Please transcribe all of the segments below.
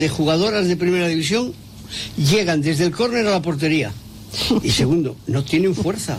de jugadoras de primera división llegan desde el córner a la portería. Y segundo, no tienen fuerza.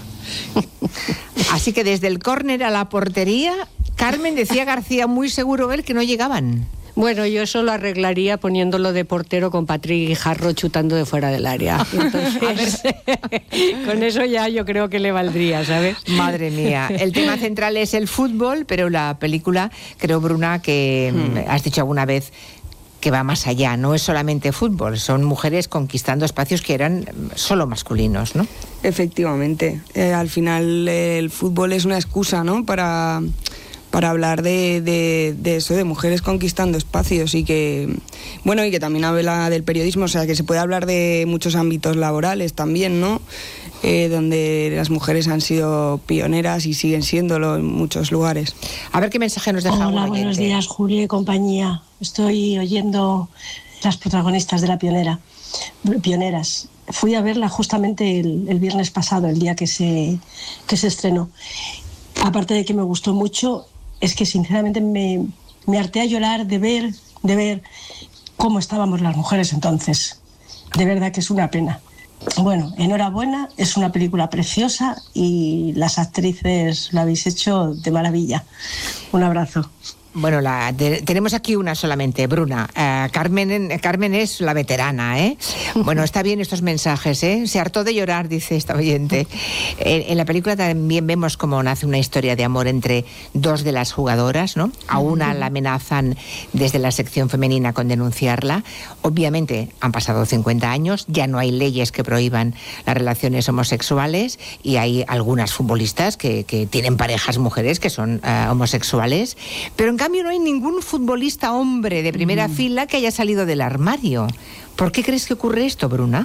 Así que desde el córner a la portería, Carmen, decía García muy seguro él que no llegaban. Bueno, yo eso lo arreglaría poniéndolo de portero con Patrick Guijarro chutando de fuera del área. Entonces, con eso ya yo creo que le valdría, ¿sabes? Madre mía. El tema central es el fútbol, pero la película, creo, Bruna, que has dicho alguna vez que va más allá. No es solamente fútbol, son mujeres conquistando espacios que eran solo masculinos, ¿no? Efectivamente. Al final el fútbol es una excusa, ¿no?, para hablar de eso, de mujeres conquistando espacios y que también habla del periodismo, o sea, que se puede hablar de muchos ámbitos laborales también, ¿no?, donde las mujeres han sido pioneras y siguen siéndolo en muchos lugares. A ver qué mensaje nos deja. Hola, buenos días, Julio y compañía. Estoy oyendo las protagonistas de La Pionera. Pioneras. Fui a verla justamente el viernes pasado, el día que se estrenó. Aparte de que me gustó mucho, es que sinceramente me harté a llorar de ver cómo estábamos las mujeres entonces. De verdad que es una pena. Bueno, enhorabuena, es una película preciosa y las actrices lo habéis hecho de maravilla. Un abrazo. Bueno, tenemos aquí una solamente, Bruna. Carmen es la veterana, ¿eh? Bueno, está bien estos mensajes, ¿eh? Se hartó de llorar, dice esta oyente. En la película también vemos cómo nace una historia de amor entre dos de las jugadoras, ¿no? A una la amenazan desde la sección femenina con denunciarla. Obviamente han pasado 50 años, ya no hay leyes que prohíban las relaciones homosexuales y hay algunas futbolistas que tienen parejas mujeres que son homosexuales, pero en cambio no hay ningún futbolista hombre de primera fila que haya salido del armario. ¿Por qué crees que ocurre esto, Bruna?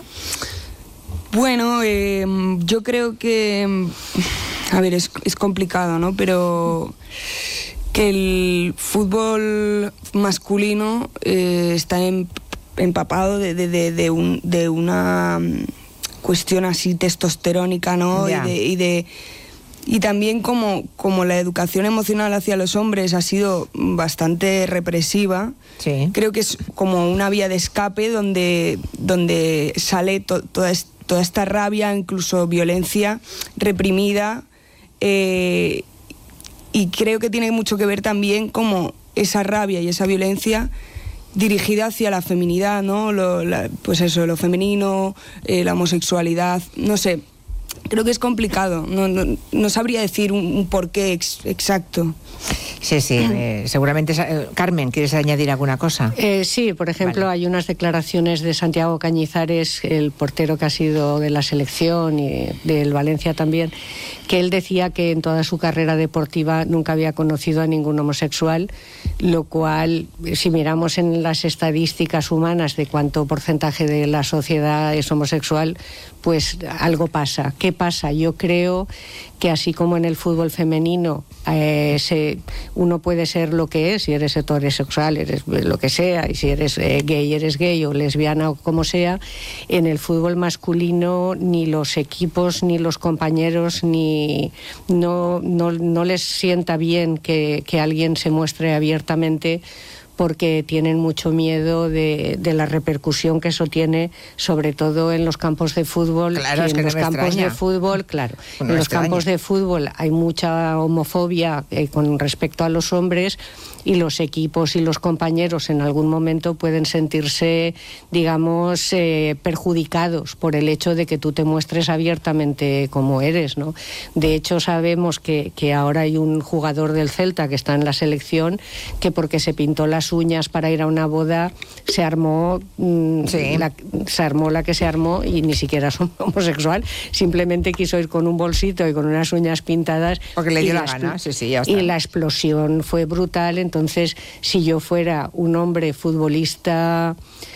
Bueno, yo creo que, a ver, es complicado, ¿no? Pero que el fútbol masculino está empapado de una cuestión así testosterónica, ¿no? Yeah. Y también como la educación emocional hacia los hombres ha sido bastante represiva, sí. Creo que es como una vía de escape donde sale toda esta rabia, incluso violencia reprimida, y creo que tiene mucho que ver también como esa rabia y esa violencia dirigida hacia la feminidad, ¿no? Pues eso, lo femenino, la homosexualidad, no sé. Creo que es complicado, no sabría decir un porqué exacto. Sí, seguramente. Carmen, ¿quieres añadir alguna cosa? Sí, por ejemplo, vale. Hay unas declaraciones de Santiago Cañizares, el portero que ha sido de la selección y del Valencia también, que él decía que en toda su carrera deportiva nunca había conocido a ningún homosexual, lo cual, si miramos en las estadísticas humanas de cuánto porcentaje de la sociedad es homosexual, pues algo pasa. ¿Qué pasa? Yo creo que así como en el fútbol femenino uno puede ser lo que es, si eres heterosexual, eres lo que sea, y si eres gay o lesbiana o como sea, en el fútbol masculino ni los equipos ni los compañeros no les sienta bien que alguien se muestre abiertamente, porque tienen mucho miedo de la repercusión que eso tiene, sobre todo en los campos de fútbol. Claro, es que en los campos de fútbol, claro, en los campos de fútbol hay mucha homofobia con respecto a los hombres, y los equipos y los compañeros en algún momento pueden sentirse, digamos, perjudicados por el hecho de que tú te muestres abiertamente como eres, ¿no? De hecho, sabemos que ahora hay un jugador del Celta que está en la selección que, porque se pintó las uñas para ir a una boda, se armó la que se armó, y ni siquiera es homosexual, simplemente quiso ir con un bolsito y con unas uñas pintadas porque le dio la gana. Ya está. Y la explosión fue brutal. Entonces, si yo fuera un hombre futbolista,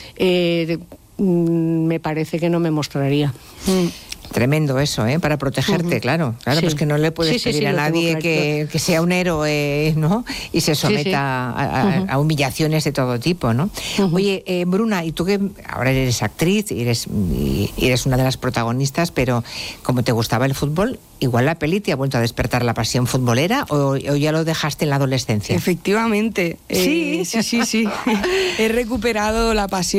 me parece que no me mostraría. Tremendo eso, ¿eh? Para protegerte, claro, sí. Pues que no le puedes pedir a nadie que sea un héroe, ¿no? Y se someta a humillaciones de todo tipo, ¿no? Oye, Bruna, y tú que ahora eres actriz y eres una de las protagonistas, pero como te gustaba el fútbol, igual la peli te ha vuelto a despertar la pasión futbolera, o ya lo dejaste en la adolescencia. Efectivamente. Sí. He recuperado la pasión.